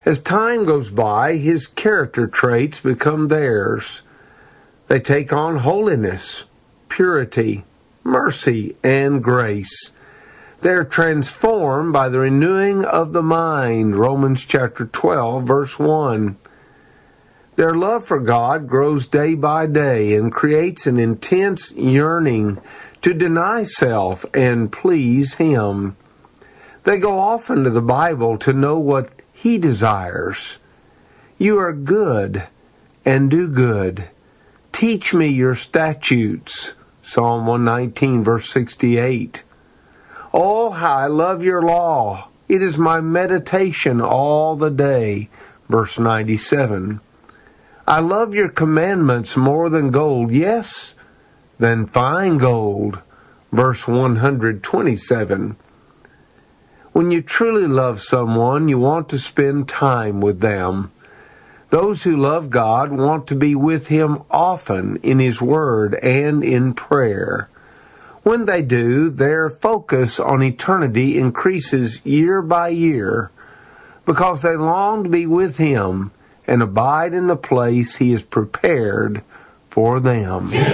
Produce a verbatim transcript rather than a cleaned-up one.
As time goes by, his character traits become theirs. They take on holiness, purity, mercy, and grace. They're transformed by the renewing of the mind, Romans chapter twelve, verse one. Their love for God grows day by day and creates an intense yearning to deny self and please Him. They go often to the Bible to know what He desires. You are good and do good. Teach me your statutes, Psalm one nineteen, verse sixty-eight. Oh, how I love your law. It is my meditation all the day, verse ninety-seven. I love your commandments more than gold, yes, than fine gold, verse one hundred twenty-seven. When you truly love someone, you want to spend time with them. Those who love God want to be with Him often in His Word and in prayer. When they do, their focus on eternity increases year by year because they long to be with Him and abide in the place He has prepared for them.